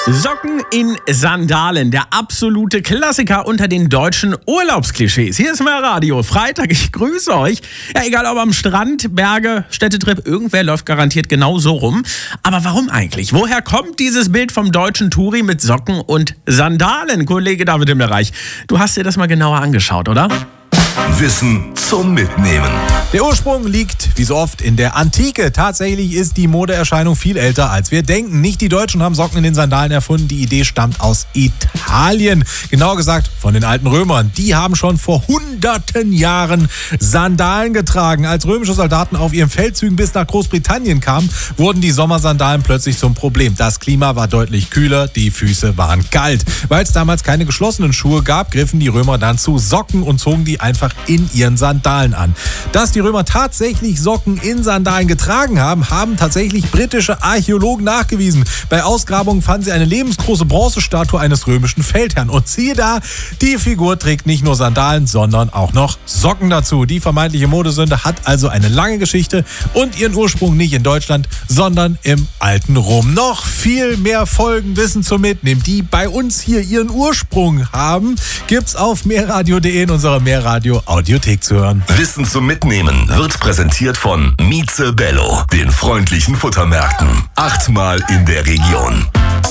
Socken in Sandalen, der absolute Klassiker unter den deutschen Urlaubsklischees. Hier ist mehr Radio, Freitag, ich grüße euch. Ja, egal ob am Strand, Berge, Städtetrip, irgendwer läuft garantiert genau so rum. Aber warum eigentlich? Woher kommt dieses Bild vom deutschen Touri mit Socken und Sandalen? Kollege David Himmelreich, du hast dir das mal genauer angeschaut, oder? Wissen zum Mitnehmen. Der Ursprung liegt, wie so oft, in der Antike. Tatsächlich ist die Modeerscheinung viel älter, als wir denken. Nicht die Deutschen haben Socken in den Sandalen erfunden. Die Idee stammt aus Italien. Genauer gesagt von den alten Römern. Die haben schon vor hunderten Jahren Sandalen getragen. Als römische Soldaten auf ihren Feldzügen bis nach Großbritannien kamen, wurden die Sommersandalen plötzlich zum Problem. Das Klima war deutlich kühler, die Füße waren kalt. Weil es damals keine geschlossenen Schuhe gab, griffen die Römer dann zu Socken und zogen die einfach in ihren Sandalen an. Dass die Römer tatsächlich Socken in Sandalen getragen haben, haben tatsächlich britische Archäologen nachgewiesen. Bei Ausgrabungen fanden sie eine lebensgroße Bronzestatue eines römischen Feldherrn. Und siehe da, die Figur trägt nicht nur Sandalen, sondern auch noch Socken dazu. Die vermeintliche Modesünde hat also eine lange Geschichte und ihren Ursprung nicht in Deutschland, sondern im alten Rom. Noch viel mehr Folgen Wissen zum Mitnehmen, die bei uns hier ihren Ursprung haben, gibt's auf mehrradio.de in unserer Mehrradio Audiothek zu hören. Wissen zum Mitnehmen wird präsentiert von Mieze Bello, den freundlichen Futtermärkten. 8-mal in der Region.